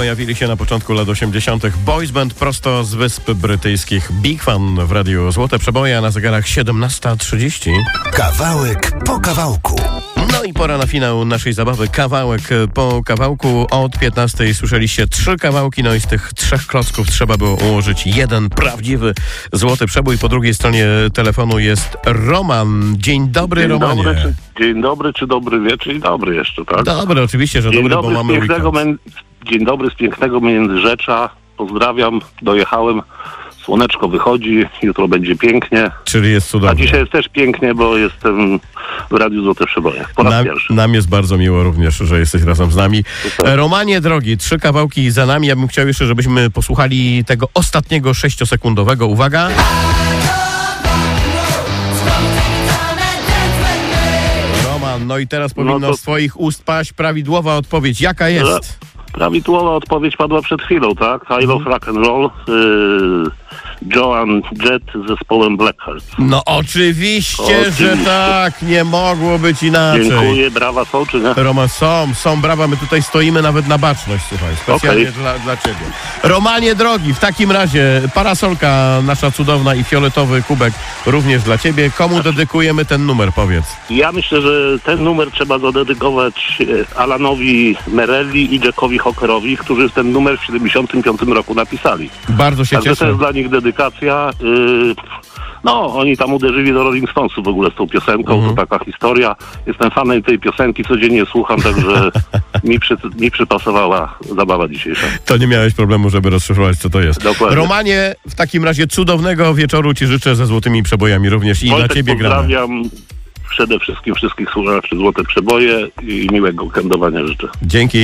pojawili się na początku lat 80. Boys band prosto z Wysp Brytyjskich. Big Fan w radiu Złote Przeboje, a na zegarach 17:30. Kawałek po kawałku. No i pora na finał naszej zabawy. Kawałek po kawałku. Od 15 słyszeliście 3 kawałki, no i z tych 3 klocków trzeba było ułożyć jeden prawdziwy złoty przebój. Po drugiej stronie telefonu jest Roman. Dzień dobry, Romanie. Dzień dobry, czy dobry wieczór? Dzień dobry jeszcze, tak? Dobry, oczywiście, że dobry, bo mamy weekend. Dzień dobry z pięknego Międzyrzecza. Pozdrawiam, dojechałem. Słoneczko wychodzi, jutro będzie pięknie. Czyli jest cudownie. A dzisiaj jest też pięknie, bo jestem w Radiu Złote Przeboje. Po raz pierwszy. Nam jest bardzo miło również, że jesteś razem z nami. Super. Romanie drogi, 3 kawałki za nami. Ja bym chciał jeszcze, żebyśmy posłuchali tego ostatniego 6-sekundowego. Uwaga! Roman, no i teraz powinno z twoich ust paść prawidłowa odpowiedź. Jaka jest? Prawidłowa odpowiedź padła przed chwilą, tak? I Love Rock and Roll. Joan Jett z zespołem Blackheart. No oczywiście, że tak, nie mogło być inaczej. Dziękuję, brawa są, czy nie? Roman, są brawa, my tutaj stoimy nawet na baczność, słuchaj, specjalnie dla ciebie. Romanie drogi, w takim razie parasolka nasza cudowna i fioletowy kubek również dla ciebie. Komu dedykujemy ten numer, powiedz? Ja myślę, że ten numer trzeba zadedykować Alanowi Merelli i Jackowi Hockerowi, którzy ten numer w 75 roku napisali. Bardzo się cieszę. To jest dla nich dedykacja. No, oni tam uderzyli do Rolling Stonesów w ogóle z tą piosenką, to taka historia. Jestem fanem tej piosenki, codziennie słucham, także mi przypasowała zabawa dzisiejsza. To nie miałeś problemu, żeby rozszyfrować, co to jest. Dokładnie. Romanie, w takim razie cudownego wieczoru ci życzę ze złotymi przebojami również i Wojtek, dla ciebie gramy. Pozdrawiam przede wszystkim wszystkich słuchaczy Złote Przeboje i miłego weekendowania życzę. Dzięki.